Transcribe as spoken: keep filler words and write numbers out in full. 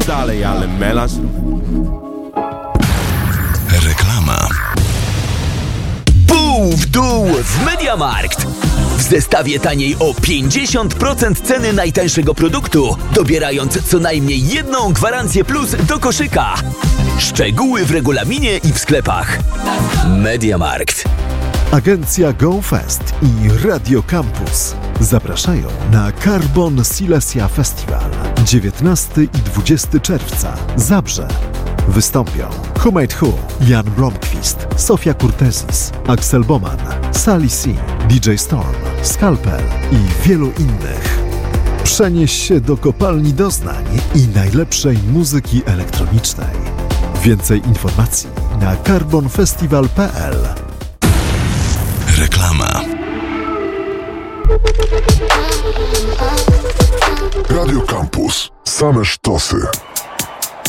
dalej, ale melarz... Reklama. Pół w dół w MediaMarkt. W zestawie taniej o pięćdziesiąt procent ceny najtańszego produktu, dobierając co najmniej jedną gwarancję plus do koszyka. Szczegóły w regulaminie i w sklepach. MediaMarkt. Agencja GoFest i Radio Campus zapraszają na Carbon Silesia Festival dziewiętnastego i dwudziestego czerwca. Zabrze. Wystąpią Who Made Who, Jan Blomqvist, Sofia Kurtesis, Axel Boman, Sally C, D J Storm, Scalpel i wielu innych. Przenieś się do kopalni doznań i najlepszej muzyki elektronicznej. Więcej informacji na carbon festival kropka p l. Reklama. Radio Campus. Same sztosy.